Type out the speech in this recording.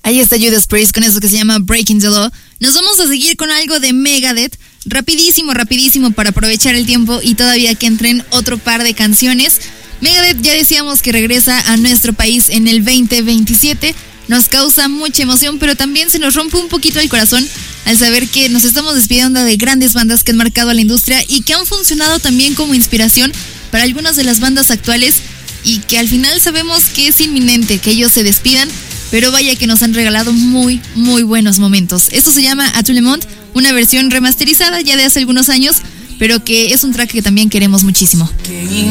Ahí está Judas Priest con eso que se llama Breaking the Law. Nos vamos a seguir con algo de Megadeth. Rapidísimo para aprovechar el tiempo y todavía que entren otro par de canciones. Megadeth ya decíamos que regresa a nuestro país en el 2027. Nos causa mucha emoción, pero también se nos rompe un poquito el corazón al saber que nos estamos despidiendo de grandes bandas que han marcado a la industria y que han funcionado también como inspiración para algunas de las bandas actuales y que al final sabemos que es inminente que ellos se despidan, pero vaya que nos han regalado muy buenos momentos. Esto se llama A Tout le Monde, una versión remasterizada ya de hace algunos años, pero que es un track que también queremos muchísimo.